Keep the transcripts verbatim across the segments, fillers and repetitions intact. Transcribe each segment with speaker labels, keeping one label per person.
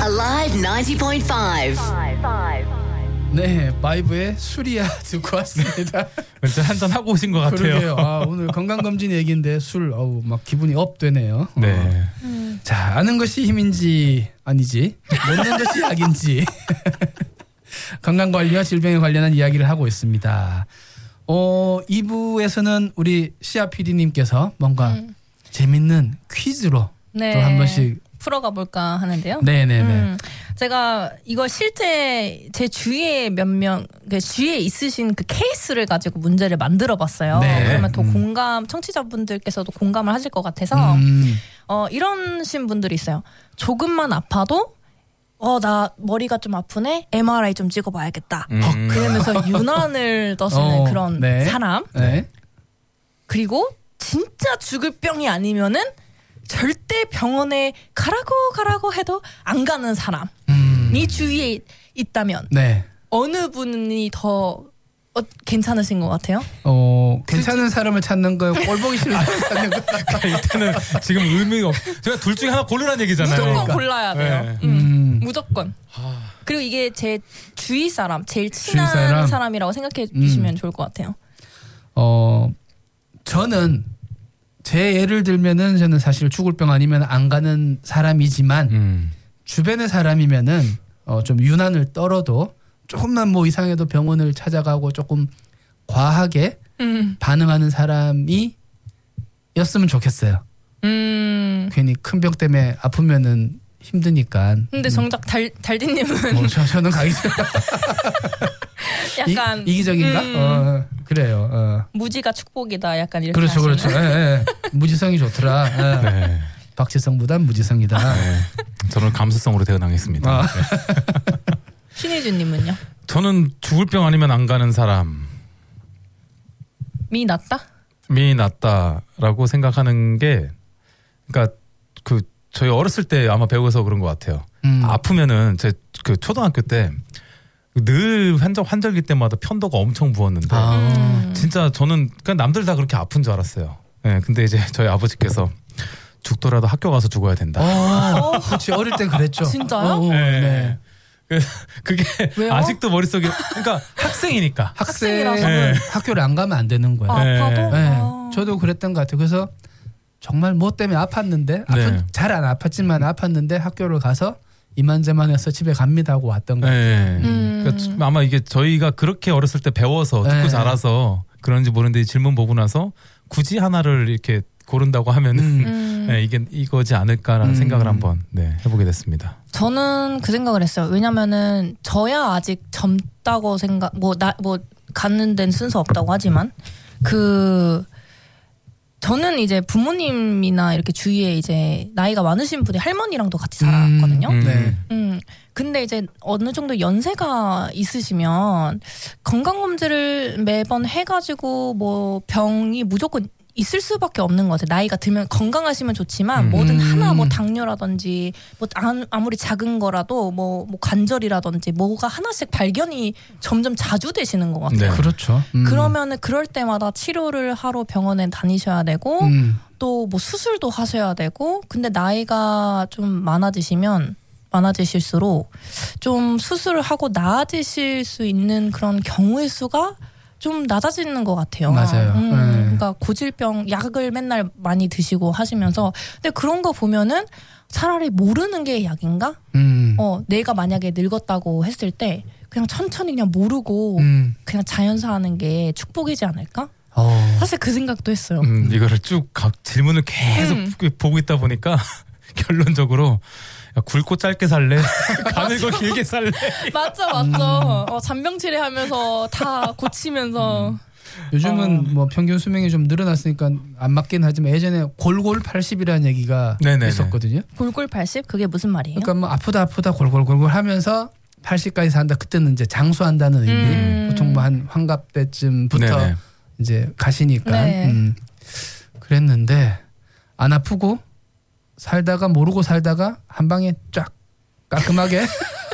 Speaker 1: Alive ninety point five.
Speaker 2: 네, 바이브의 술이야 듣고 왔습니다.
Speaker 3: 왠지 한잔 하고 오신 것 같아요.
Speaker 2: 그러게요. 아, 오늘 건강검진 얘기인데 술, 어우, 막 기분이 업 되네요.
Speaker 3: 네.
Speaker 2: 어.
Speaker 4: 음.
Speaker 2: 자, 아는 것이 힘인지 아니지, 먹는 것이 약인지 건강관리와 질병에 관련한 이야기를 하고 있습니다. 어, 이 부에서는 우리 시아 피디님께서 뭔가 음. 재밌는 퀴즈로
Speaker 4: 네.
Speaker 2: 또 한 번씩
Speaker 4: 풀어가 볼까 하는데요.
Speaker 2: 네네네.
Speaker 4: 음, 제가 이거 실제 제 주위에 몇 명, 그 주위에 있으신 그 케이스를 가지고 문제를 만들어 봤어요.
Speaker 2: 네.
Speaker 4: 그러면 더
Speaker 2: 음.
Speaker 4: 공감, 청취자분들께서도 공감을 하실 것 같아서
Speaker 2: 음.
Speaker 4: 어, 이런신 분들이 있어요. 조금만 아파도 어, 나 머리가 좀 아프네? 엠알아이 좀 찍어봐야겠다.
Speaker 3: 음.
Speaker 4: 그러면서 유난을 떠시는
Speaker 2: 어,
Speaker 4: 그런
Speaker 2: 네.
Speaker 4: 사람.
Speaker 2: 네.
Speaker 4: 그리고 진짜 죽을 병이 아니면은 절대 병원에 가라고 가라고 해도 안 가는 사람이
Speaker 2: 음.
Speaker 4: 주위에 있다면
Speaker 2: 네.
Speaker 4: 어느 분이 더 어, 괜찮으신 것 같아요?
Speaker 2: 어, 괜찮은 사람을 찾는 거요? 꼴보기 싫은 사람을 찾는 거?
Speaker 3: 일단은 지금 의미가 없. 제가 둘 중에 하나 고르라는 얘기잖아요.
Speaker 4: 무조건
Speaker 2: 그러니까.
Speaker 4: 골라야 돼요.
Speaker 3: 네.
Speaker 4: 음.
Speaker 2: 음.
Speaker 4: 무조건. 그리고 이게 제 주위 사람, 제일
Speaker 2: 주위
Speaker 4: 친한
Speaker 2: 사람.
Speaker 4: 사람이라고 생각해 주시면
Speaker 2: 음.
Speaker 4: 좋을 것 같아요.
Speaker 2: 어, 저는 제 예를 들면은 저는 사실 죽을 병 아니면 안 가는 사람이지만
Speaker 3: 음.
Speaker 2: 주변의 사람이면은 어, 좀 유난을 떨어도 조금만 뭐 이상해도 병원을 찾아가고 조금 과하게
Speaker 4: 음.
Speaker 2: 반응하는 사람이 였으면 좋겠어요.
Speaker 4: 음.
Speaker 2: 괜히 큰 병 때문에 아프면은 힘드니까.
Speaker 4: 근데 정작 달 달디님은
Speaker 2: 뭐 저, 저는 가기
Speaker 4: 약간
Speaker 2: 이, 이기적인가?
Speaker 4: 음.
Speaker 2: 어, 그래요. 어.
Speaker 4: 무지가 축복이다. 약간 이렇게
Speaker 2: 그렇죠,
Speaker 4: 하시는.
Speaker 2: 그렇죠. 예, 예. 무지성이 좋더라. 예.
Speaker 3: 네.
Speaker 2: 박지성보단 무지성이다.
Speaker 3: 네. 저는 감수성으로 태어나겠습니다.
Speaker 2: 아.
Speaker 3: 네.
Speaker 4: 신혜준님은요?
Speaker 3: 저는 죽을 병 아니면 안 가는 사람이
Speaker 4: 미 낫다?
Speaker 3: 낫다라고 생각하는 게, 그러니까 그 저희 어렸을 때 아마 배워서 그런 것 같아요.
Speaker 2: 음.
Speaker 3: 아프면은 제 그 초등학교 때 늘 환절 환절기 때마다 편도가 엄청 부었는데
Speaker 2: 아.
Speaker 4: 음.
Speaker 3: 진짜 저는 그냥 남들 다 그렇게 아픈 줄 알았어요. 예, 네, 근데 이제 저희 아버지께서 죽더라도 학교 가서 죽어야 된다.
Speaker 2: 어, 그렇지. 어릴 때 그랬죠.
Speaker 4: 진짜요?
Speaker 2: 어, 어,
Speaker 3: 네.
Speaker 2: 네.
Speaker 3: 그, 그게
Speaker 4: 왜요?
Speaker 3: 아직도 머릿속에, 그러니까 학생이니까.
Speaker 2: 학생이라서
Speaker 4: 학생이라서는
Speaker 2: 는 학교를 안 가면 안 되는 거예요.
Speaker 4: 아,
Speaker 3: 네.
Speaker 4: 아파도?
Speaker 2: 네.
Speaker 4: 아.
Speaker 2: 저도 그랬던 것 같아요. 그래서 정말 뭐 때문에 아팠는데 아픈,
Speaker 3: 네.
Speaker 2: 잘 안 아팠지만 아팠는데 학교를 가서 이만저만해서 집에 갑니다 하고 왔던 것 같아요.
Speaker 3: 네.
Speaker 4: 음.
Speaker 3: 그러니까 아마 이게 저희가 그렇게 어렸을 때 배워서 듣고
Speaker 2: 네.
Speaker 3: 자라서 그런지 모르는데 이 질문 보고 나서 굳이 하나를 이렇게 고른다고 하면은
Speaker 2: 음.
Speaker 4: 음.
Speaker 3: 네, 이게 이거지 않을까라는
Speaker 2: 음.
Speaker 3: 생각을 한번 네, 해보게 됐습니다.
Speaker 4: 저는 그 생각을 했어요. 왜냐면은 저야 아직 젊다고 생각, 뭐 나 뭐 갖는 데는 순서 없다고 하지만 그 저는 이제 부모님이나 이렇게 주위에 이제 나이가 많으신 분이 할머니랑도 같이 살았거든요.
Speaker 2: 음.
Speaker 3: 음.
Speaker 2: 네.
Speaker 4: 음, 근데 이제 어느 정도 연세가 있으시면 건강검진을 매번 해가지고 뭐 병이 무조건 있을 수밖에 없는 것 같아요. 나이가 들면 건강하시면 좋지만
Speaker 3: 음.
Speaker 4: 뭐든 하나 뭐 당뇨라든지 뭐 아무리 작은 거라도 뭐, 뭐 관절이라든지 뭐가 하나씩 발견이 점점 자주 되시는 것 같아요.
Speaker 3: 네.
Speaker 2: 그렇죠. 음.
Speaker 4: 그러면은 그럴 때마다 치료를 하러 병원에 다니셔야 되고
Speaker 2: 음.
Speaker 4: 또 뭐 수술도 하셔야 되고 근데 나이가 좀 많아지시면 많아지실수록 좀 수술을 하고 나아지실 수 있는 그런 경우의 수가 좀 낮아지는 것 같아요.
Speaker 2: 맞아요.
Speaker 4: 음,
Speaker 2: 네.
Speaker 4: 그러니까 고질병 약을 맨날 많이 드시고 하시면서 근데 그런 거 보면은 차라리 모르는 게 약인가?
Speaker 2: 음.
Speaker 4: 어, 내가 만약에 늙었다고 했을 때 그냥 천천히 그냥 모르고
Speaker 2: 음.
Speaker 4: 그냥 자연사하는 게 축복이지 않을까?
Speaker 2: 어.
Speaker 4: 사실 그 생각도 했어요.
Speaker 3: 음, 이거를 쭉 각 질문을 계속
Speaker 4: 음.
Speaker 3: 보고 있다 보니까 결론적으로 야, 굵고 짧게 살래? 가늘고 길게 살래?
Speaker 4: 맞죠, 맞죠. 어, 잔병 치레하면서 다 고치면서.
Speaker 2: 요즘은
Speaker 4: 어.
Speaker 2: 뭐 평균 수명이 좀 늘어났으니까 안 맞긴 하지만 예전에 골골 팔십이라는 얘기가
Speaker 3: 네네네.
Speaker 2: 있었거든요.
Speaker 4: 골골 팔십? 그게 무슨 말이에요?
Speaker 2: 그러니까 뭐 아프다 아프다 골골골골 하면서 팔십까지 산다. 그때는 이제 장수한다는 의미.
Speaker 4: 음.
Speaker 2: 보통 뭐 한 환갑 때쯤부터
Speaker 3: 네네.
Speaker 2: 이제 가시니까.
Speaker 4: 네.
Speaker 2: 음. 그랬는데 안 아프고 살다가 모르고 살다가 한 방에 쫙 깔끔하게.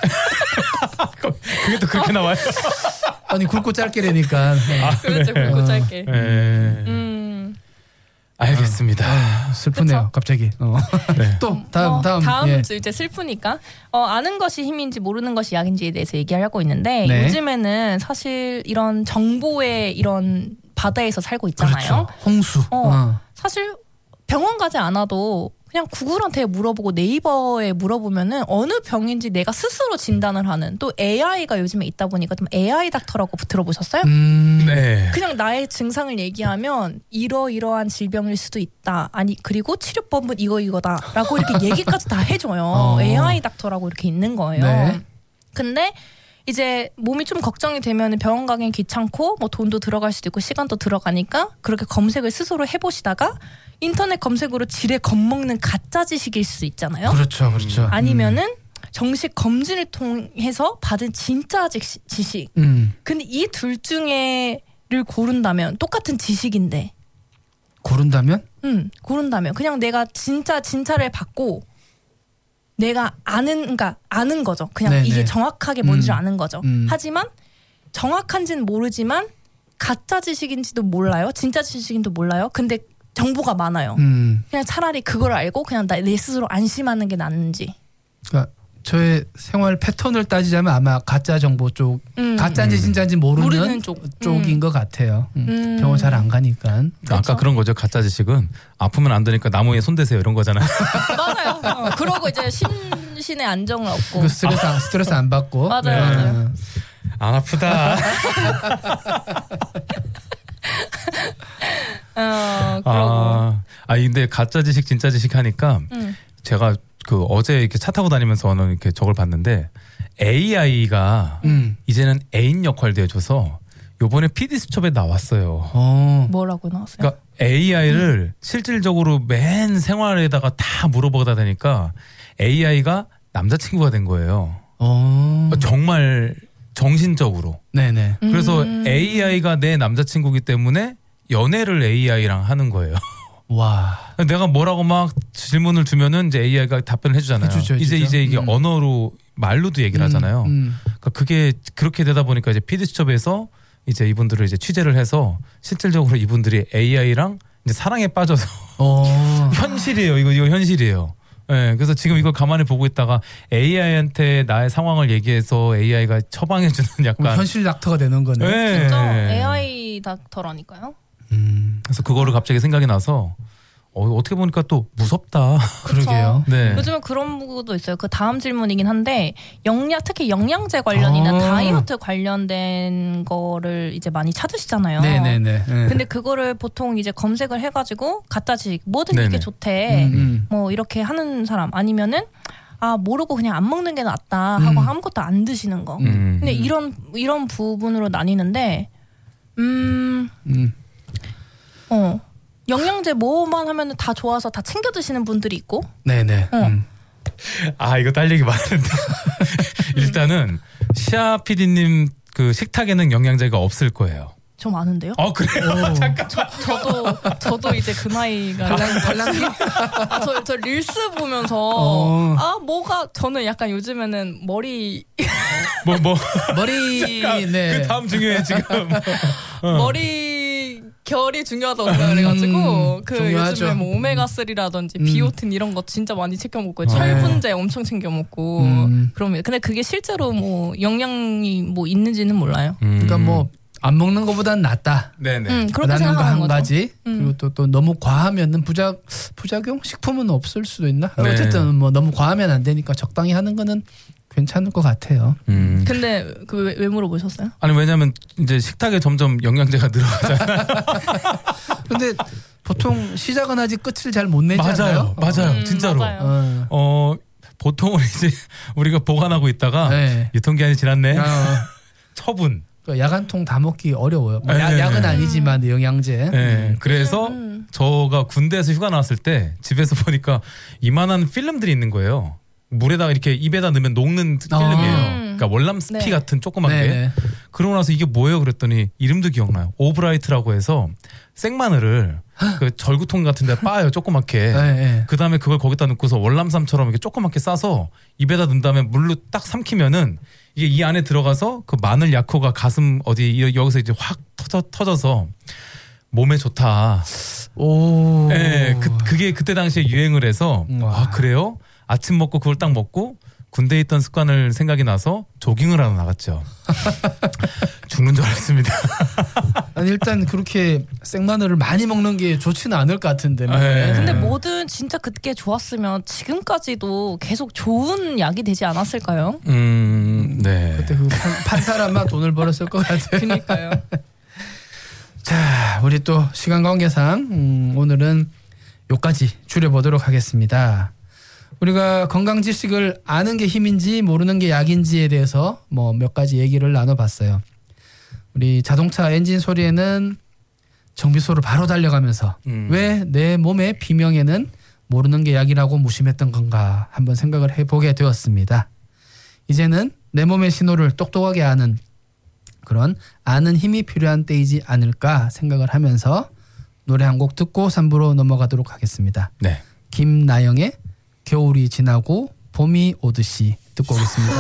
Speaker 3: 그게 또 그렇게 나와요?
Speaker 2: 아니 굵고 짧게라니까. 네.
Speaker 4: 그렇죠,
Speaker 3: 네.
Speaker 4: 골골 짧게.
Speaker 3: 네.
Speaker 4: 음.
Speaker 3: 알겠습니다.
Speaker 2: 아, 슬프네요.
Speaker 4: 그쵸?
Speaker 2: 갑자기. 어.
Speaker 3: 네.
Speaker 2: 또 다음
Speaker 4: 뭐,
Speaker 2: 다음.
Speaker 4: 다음
Speaker 2: 예.
Speaker 4: 주 이제 슬프니까 어, 아는 것이 힘인지 모르는 것이 약인지에 대해서 얘기하고 있는데
Speaker 2: 네.
Speaker 4: 요즘에는 사실 이런 정보의 이런 바다에서 살고 있잖아요.
Speaker 2: 그렇죠. 홍수.
Speaker 4: 어,
Speaker 2: 어.
Speaker 4: 사실 병원 가지 않아도 그냥 구글한테 물어보고 네이버에 물어보면은 어느 병인지 내가 스스로 진단을 하는 또 에이아이가 요즘에 있다 보니까 좀 에이아이 닥터라고 들어보셨어요?
Speaker 2: 음.
Speaker 3: 네.
Speaker 4: 그냥 나의 증상을 얘기하면 이러이러한 질병일 수도 있다. 아니 그리고 치료법은 이거 이거다라고 이렇게 얘기까지 다 해줘요.
Speaker 2: 어.
Speaker 4: 에이아이 닥터라고 이렇게 있는 거예요.
Speaker 2: 네.
Speaker 4: 근데 이제 몸이 좀 걱정이 되면 병원 가긴 귀찮고 뭐 돈도 들어갈 수도 있고 시간도 들어가니까 그렇게 검색을 스스로 해보시다가 인터넷 검색으로 지레 겁먹는 가짜 지식일 수 있잖아요.
Speaker 2: 그렇죠, 그렇죠.
Speaker 4: 아니면은 정식 검진을 통해서 받은 진짜 지- 지식.
Speaker 2: 음.
Speaker 4: 근데 이 둘 중에를 고른다면 똑같은 지식인데,
Speaker 2: 고른다면?
Speaker 4: 음 고른다면 그냥 내가 진짜 진찰을 받고 내가 아는 그러니까 아는 거죠. 그냥
Speaker 2: 네네.
Speaker 4: 이게 정확하게 뭔지를
Speaker 2: 음.
Speaker 4: 아는 거죠.
Speaker 2: 음.
Speaker 4: 하지만 정확한지는 모르지만 가짜 지식인지도 몰라요. 진짜 지식인도 몰라요. 근데 정보가 많아요.
Speaker 2: 음.
Speaker 4: 그냥 차라리 그걸 알고 그냥 나, 내 스스로 안심하는 게 낫는지.
Speaker 2: 그러니까 저의 생활 패턴을 따지자면 아마 가짜 정보 쪽,
Speaker 4: 음.
Speaker 2: 가짜인지 진짜인지 모르는,
Speaker 4: 모르는 쪽.
Speaker 2: 쪽인
Speaker 4: 음.
Speaker 2: 것 같아요. 음.
Speaker 4: 음.
Speaker 2: 병원 잘 안 가니까.
Speaker 3: 아까
Speaker 4: 그렇죠.
Speaker 3: 그런 거죠. 가짜 지식은 아프면 안 되니까 나무에 손대세요 이런 거잖아요.
Speaker 4: 맞아요. 어, 그러고 이제 심신의 안정을 얻고.
Speaker 2: 그 스트레스 안- 스트레스 안 받고.
Speaker 4: 맞아요,
Speaker 2: 네.
Speaker 4: 맞아요.
Speaker 3: 안 아프다.
Speaker 4: 어, 그러고.
Speaker 3: 아, 아 근데 가짜 지식 진짜 지식 하니까
Speaker 4: 음.
Speaker 3: 제가 그 어제 이렇게 차 타고 다니면서는 이렇게 저걸 봤는데 에이아이가
Speaker 2: 음.
Speaker 3: 이제는 애인 역할도 해줘서 요번에 피디 수첩에 나왔어요.
Speaker 2: 어.
Speaker 4: 뭐라고 나왔어요?
Speaker 3: 그러니까 에이아이를 실질적으로 맨 생활에다가 다 물어보다 보니까 에이아이가 남자친구가 된 거예요.
Speaker 2: 어.
Speaker 3: 정말 정신적으로.
Speaker 2: 네네.
Speaker 3: 그래서
Speaker 4: 음.
Speaker 3: 에이아이가 내 남자친구기 때문에 연애를 에이아이랑 하는 거예요.
Speaker 2: 와.
Speaker 3: 내가 뭐라고 막 질문을 주면은 이제 에이아이가 답변을 해주잖아요.
Speaker 2: 해주죠, 해주죠.
Speaker 3: 이제 이제 이게
Speaker 2: 음.
Speaker 3: 언어로 말로도 얘기를 하잖아요.
Speaker 2: 음, 음.
Speaker 3: 그러니까 그게 그렇게 되다 보니까 이제 피디 수첩에서 이제 이분들을 이제 취재를 해서 실질적으로 이분들이 에이아이랑 이제 사랑에 빠져서
Speaker 2: 어.
Speaker 3: 현실이에요. 이거 이거 현실이에요. 예, 그래서 지금 이걸 가만히 보고 있다가 에이아이한테 나의 상황을 얘기해서 에이아이가 처방해주는
Speaker 2: 그럼
Speaker 3: 약간.
Speaker 2: 현실 닥터가 되는 거네.
Speaker 3: 예.
Speaker 4: 진짜 에이아이 닥터라니까요.
Speaker 2: 음.
Speaker 3: 그래서 그거를 갑자기 생각이 나서 어, 어떻게 보니까 또 무섭다.
Speaker 2: 그러게요.
Speaker 3: 네.
Speaker 4: 요즘은 그런 부분도 있어요. 그 다음 질문이긴 한데 영양 특히 영양제 관련이나
Speaker 2: 어.
Speaker 4: 다이어트 관련된 거를 이제 많이 찾으시잖아요.
Speaker 2: 네네네. 네.
Speaker 4: 근데 그거를 보통 이제 검색을 해가지고 가짜 지식 뭐든
Speaker 3: 네네.
Speaker 4: 이게 좋대.
Speaker 2: 음, 음.
Speaker 4: 뭐 이렇게 하는 사람 아니면은 아 모르고 그냥 안 먹는 게 낫다 하고
Speaker 2: 음.
Speaker 4: 아무것도 안 드시는 거.
Speaker 3: 음.
Speaker 4: 근데 이런 이런 부분으로 나뉘는데 음.
Speaker 2: 음.
Speaker 4: 어. 영양제 뭐만 하면 다 좋아서 다 챙겨 드시는 분들이 있고
Speaker 2: 네네.
Speaker 4: 어.
Speaker 2: 음.
Speaker 3: 아 이거 딸 얘기 많은데 일단은 시아 피디님 그 식탁에는 영양제가 없을 거예요.
Speaker 4: 좀 아는데요?
Speaker 3: 어 그래요? 잠깐.
Speaker 4: 저, 저도 저도 이제 그 나이가
Speaker 2: 발랑 발랑기.
Speaker 4: 아, 저, 저 릴스 보면서
Speaker 2: 어.
Speaker 4: 아 뭐가 저는 약간 요즘에는 머리
Speaker 3: 뭐 뭐.
Speaker 2: 머리. 네.
Speaker 3: 그 다음 중요해 지금.
Speaker 4: 머리 결이 중요하다고 생각을 해가지고
Speaker 2: 음,
Speaker 4: 그
Speaker 2: 중요하죠.
Speaker 4: 요즘에 뭐 오메가삼이라든지
Speaker 2: 음.
Speaker 4: 비오틴 이런 거 진짜 많이 챙겨 먹고
Speaker 3: 어.
Speaker 4: 철분제 엄청 챙겨 먹고
Speaker 2: 음.
Speaker 4: 그러면 근데 그게 실제로 뭐 영양이 뭐 있는지는 몰라요.
Speaker 2: 그러니까 뭐 안 먹는 것보다는 낫다.
Speaker 3: 네네.
Speaker 4: 음, 그렇게
Speaker 2: 라는 거
Speaker 4: 생각하는
Speaker 2: 한
Speaker 4: 거죠.
Speaker 2: 가지.
Speaker 4: 음.
Speaker 2: 그리고 또, 또 너무 과하면은 부작 부작용 식품은 없을 수도 있나?
Speaker 3: 네.
Speaker 2: 어쨌든 뭐 너무 과하면 안 되니까 적당히 하는 거는 괜찮을 것 같아요.
Speaker 3: 음.
Speaker 4: 근데 그 왜 물어보셨어요?
Speaker 3: 아니 왜냐면 이제 식탁에 점점 영양제가 늘어가잖아요.
Speaker 2: 근데 보통 시작은 하지 끝을 잘 못 내지 않아요?
Speaker 3: 맞아요, 맞아요,
Speaker 4: 음,
Speaker 3: 진짜로.
Speaker 4: 맞아요.
Speaker 2: 어.
Speaker 3: 어 보통은 이제 우리가 보관하고 있다가
Speaker 2: 네.
Speaker 3: 유통기한이 지났네.
Speaker 2: 어.
Speaker 3: 처분.
Speaker 2: 그 야간통 다 먹기 어려워요. 뭐 야,
Speaker 3: 네.
Speaker 2: 약은 아니지만 영양제.
Speaker 3: 네, 그래서
Speaker 4: 음.
Speaker 3: 저가 군대에서 휴가 나왔을 때 집에서 보니까 이만한 필름들이 있는 거예요. 물에다가 이렇게 입에다 넣으면 녹는 필름이에요.
Speaker 4: 음.
Speaker 3: 그러니까 월남 스피
Speaker 4: 네.
Speaker 3: 같은 조그만 게.
Speaker 2: 네네.
Speaker 3: 그러고 나서 이게 뭐예요? 그랬더니 이름도 기억나요. 오브라이트라고 해서 생마늘을 그 절구통 같은 데 빠요. 조그맣게.
Speaker 2: 네, 네.
Speaker 3: 그 다음에 그걸 거기다 넣고서 월남쌈처럼 이렇게 조그맣게 싸서 입에다 넣은 다음에 물로 딱 삼키면은 이게 이 안에 들어가서 그 마늘 약효가 가슴 어디 여- 여기서 이제 확 터져, 터져서 몸에 좋다.
Speaker 2: 오.
Speaker 3: 네, 그, 그게 그때 당시에 유행을 해서
Speaker 2: 와.
Speaker 3: 아 그래요? 아침 먹고 그걸 딱 먹고 군대에 있던 습관을 생각이 나서 조깅을 하러 나갔죠. 죽는 줄 알았습니다.
Speaker 2: 아니, 일단 그렇게 생마늘을 많이 먹는 게 좋지는 않을 것 같은데.
Speaker 3: 네.
Speaker 4: 근데 뭐든 진짜 그때 좋았으면 지금까지도 계속 좋은 약이 되지 않았을까요?
Speaker 3: 음, 네.
Speaker 2: 그때 그 판, 판 사람만 돈을 벌었을 것 같아요.
Speaker 4: 그러니까요.
Speaker 2: 자, 우리 또 시간 관계상 음, 오늘은 요까지 줄여보도록 하겠습니다. 우리가 건강 지식을 아는 게 힘인지 모르는 게 약인지에 대해서 뭐 몇 가지 얘기를 나눠봤어요. 우리 자동차 엔진 소리에는 정비소로 바로 달려가면서
Speaker 3: 음.
Speaker 2: 왜 내 몸의 비명에는 모르는 게 약이라고 무심했던 건가 한번 생각을 해보게 되었습니다. 이제는 내 몸의 신호를 똑똑하게 아는 그런 아는 힘이 필요한 때이지 않을까 생각을 하면서 노래 한 곡 듣고 삼 부로 넘어가도록 하겠습니다.
Speaker 3: 네.
Speaker 2: 김나영의 겨울이 지나고 봄이 오듯이 듣고 오겠습니다.